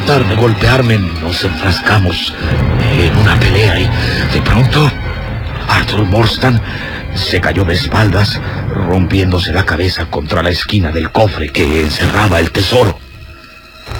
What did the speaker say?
tratar de golpearme, nos enfrascamos en una pelea y de pronto Arthur Morstan se cayó de espaldas, rompiéndose la cabeza contra la esquina del cofre que encerraba el tesoro.